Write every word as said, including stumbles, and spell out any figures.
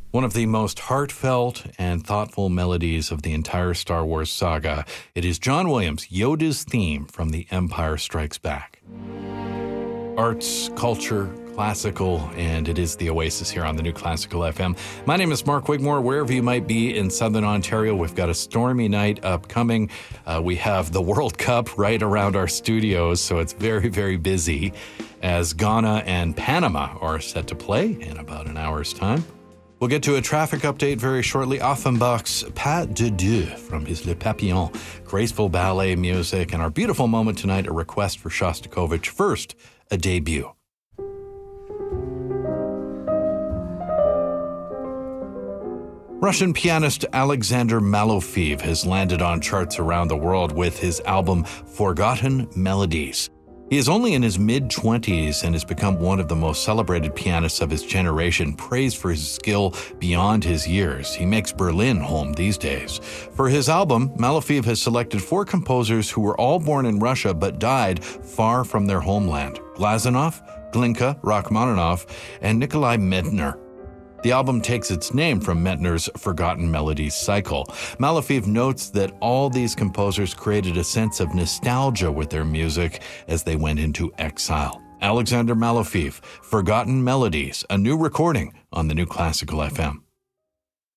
One of the most heartfelt and thoughtful melodies of the entire Star Wars saga. It is John Williams' Yoda's theme from The Empire Strikes Back. Arts, culture, classical, and it is the Oasis here on the New Classical F M. My name is Mark Wigmore. Wherever you might be in Southern Ontario, we've got a stormy night upcoming. Uh, we have the World Cup right around our studios, so it's very, very busy as Ghana and Panama are set to play in about an hour's time. We'll get to a traffic update very shortly. Offenbach's Pas de Deux from his Le Papillon, graceful ballet music, and our beautiful moment tonight, a request for Shostakovich. First, a debut. Russian pianist Alexander Malofeev has landed on charts around the world with his album Forgotten Melodies. He is only in his mid-twenties and has become one of the most celebrated pianists of his generation, praised for his skill beyond his years. He makes Berlin home these days. For his album, Malofeev has selected four composers who were all born in Russia but died far from their homeland: Glazunov, Glinka, Rachmaninoff, and Nikolai Medtner. The album takes its name from Medtner's Forgotten Melodies cycle. Malofeev notes that all these composers created a sense of nostalgia with their music as they went into exile. Alexander Malofeev, Forgotten Melodies, a new recording on the New Classical F M.